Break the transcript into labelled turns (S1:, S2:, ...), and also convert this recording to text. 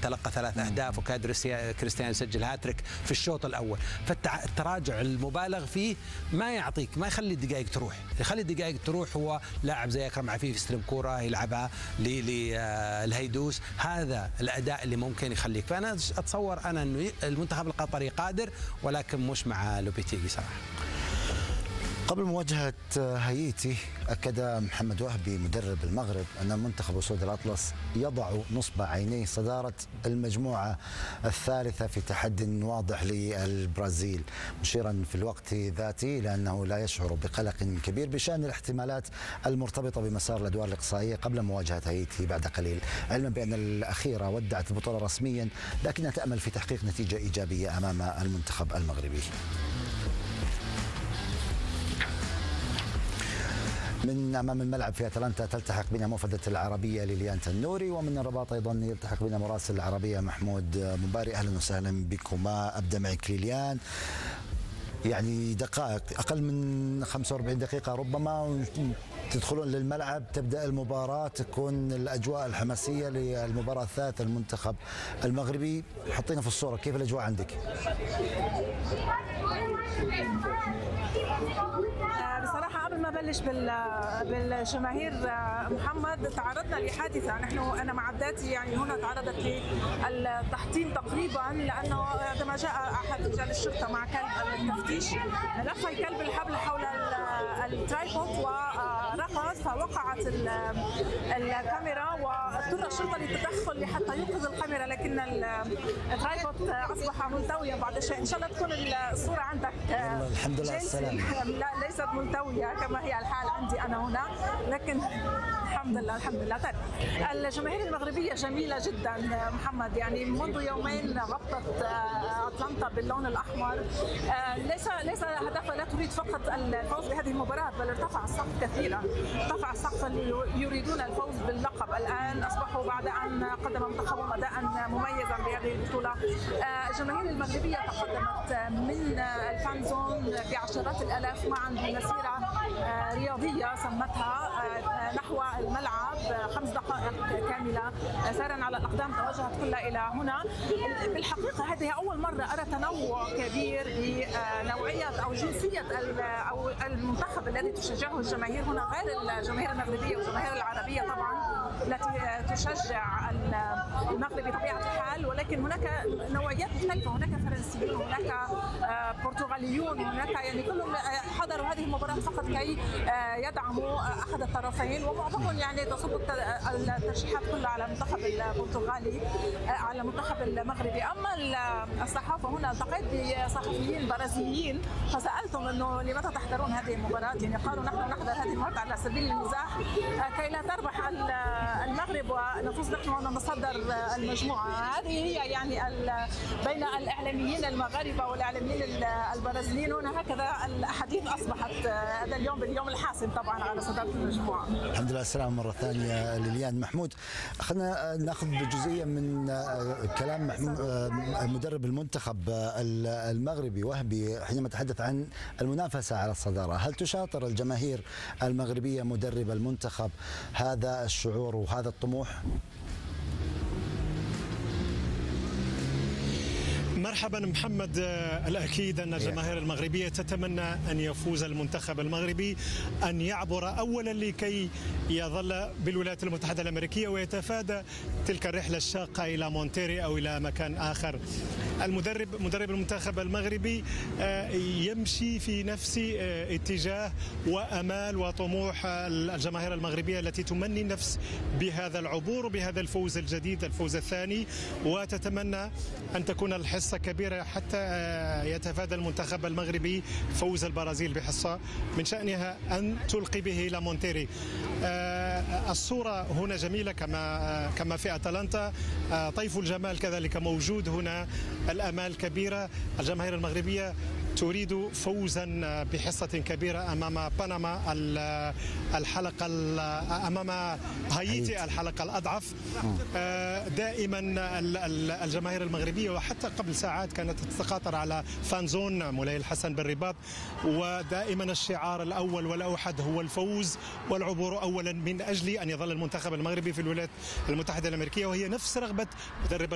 S1: تلقى 3 أهداف، وكاد كريستيانو يسجل هاتريك في الشوط الأول. فالتراجع المبالغ فيه ما يعطيك، ما يخلي الدقائق تروح. يخلي الدقائق تروح هو لاعب زي أكرم عفيف يستلم كرة يلعبها للهيدوس، هذا الأداء اللي ممكن يخليك. فأنا أتصور أنا أنه المنتخب القطري قادر، ولكن مش مع لوبيتيغي صراحة.
S2: قبل مواجهة هايتي أكد محمد وهبي مدرب المغرب أن منتخب أسود الأطلس يضع نصب عينيه صدارة المجموعة الثالثة في تحد واضح للبرازيل، مشيرا في الوقت ذاته لأنه لا يشعر بقلق كبير بشأن الاحتمالات المرتبطة بمسار الأدوار الإقصائية قبل مواجهة هايتي بعد قليل، علما بأن الأخيرة ودعت البطولة رسميا لكنها تأمل في تحقيق نتيجة إيجابية أمام المنتخب المغربي. من أمام الملعب في أتلانتا تلتحق بنا موفدة العربية ليليان تنوري، ومن الرباط أيضا يلتحق بنا مراسل العربية محمود مباري. أهلا وسهلا بكما. أبدأ معك ليليان، يعني دقائق أقل من 45 دقيقة ربما تدخلون للملعب، تبدأ المباراة، تكون الأجواء الحماسية للمباراة الثالثة المنتخب المغربي. حطينا في الصورة، كيف الأجواء عندك؟
S3: بصراحة قبل ما بلش بالجماهير محمد، تعرضنا لحادثة. أنا مع عداتي يعني هنا تعرضت للتحطيم تقريبا، لأنه عندما جاء أحد رجال الشرطة مع كلب التفتيش لف الكلب الحبل حول الترايبود ورقص، فوقعت الكاميرا واضطر الشرطة للتدخل لحتى ينقذ الكاميرا، لكن الترايبود أصبح ملتويا بعد شيء. إن شاء الله تكون الصورة عندك.
S2: الحمد لله السلامة.
S3: لا ليست ملتوية كما هي الحال عندي أنا هنا، لكن الحمد لله الحمد لله. طيب، الجماهير المغربية جميلة جدا محمد، يعني منذ يومين غطت أتلانتا باللون الأحمر. ليس هدفها، لا تريد فقط الفوز بهذه المباراة، بل ارتفع السقف كثيرا، ارتفع السقف يريدون الفوز باللقب. الآن أصبحوا بعد أن قدم منتخبهم أداء مميزا بهذه البطولة. الجماهير المغربية تقدمت من الفان زون بعشرات الآلاف معا بمسيرة رياضية سمتها نحو الملعب، 5 دقائق كاملة سيرا على الأقدام توجهت كلها إلى هنا. بالحقيقة هذه أول مرة أرى تنوع كبير بنوعية أو جنسية أو المنتخب الذي تشجعه الجماهير هنا، غير الجماهير المغربية والجماهير العربية طبعا التي تشجع المغرب بطبيعة الحال، ولكن هناك نوعيات مختلفة، هناك فرنسيون، هناك برتغاليون، هناك يعني كلهم حضروا هذه المباراة فقط كي يدعموا أحد الطرفين، ومعظمهم يعني تصب الترشيحات كلها على المنتخب البرتغالي، على المنتخب المغربي. أما الصحافة هنا التقيت بصحفيين برازيليين فسألتهم إنه لماذا تحضرون هذه المباراة؟ يعني قالوا نحن نحضر هذه المباراة على سبيل المزاح كي لا تربح المغرب ونفوز نحن ونتصدر المجموعة. هذه هي يعني بين الإعلاميين المغاربة والإعلاميين البرازيليين هنا، هكذا الأحاديث أصبحت هذا اليوم باليوم الحاسم طبعا على صدارة المجموعة.
S2: الحمد لله السلامة مرة ثانية ليليان. محمود، خلينا ناخذ جزئية من كلام مدرب المنتخب المغربي وهبي حينما تحدث عن المنافسة على الصدارة. هل تشاطر الجماهير المغربية مدرب المنتخب هذا الشعور وهذا الطموح؟
S4: مرحبا محمد. الأكيد أن الجماهير المغربية تتمنى أن يفوز المنتخب المغربي، أن يعبر أولا لكي يظل بالولايات المتحدة الأمريكية ويتفادى تلك الرحلة الشاقة إلى مونتيري أو إلى مكان آخر. مدرب المنتخب المغربي يمشي في نفس اتجاه وأمال وطموح الجماهير المغربية التي تمني النفس بهذا العبور وبهذا الفوز الجديد، الفوز الثاني، وتتمنى أن تكون الحصة كبيرة حتى يتفادى المنتخب المغربي فوز البرازيل بحصة من شأنها أن تلقي به إلى مونتيري. الصورة هنا جميلة كما في أتلانتا، طيف الجمال كذلك موجود هنا، الأمال كبيرة. الجماهير المغربية تريد فوزا بحصة كبيرة أمام بنما الحلقة، أمام هايتي الحلقة الأضعف. دائما الجماهير المغربية وحتى قبل ساعات كانت تتقاطر على فانزون مولاي الحسن بالرباط، ودائما الشعار الأول والأوحد هو الفوز والعبور أولا من أجل أن يظل المنتخب المغربي في الولايات المتحدة الأمريكية، وهي نفس رغبة مدرب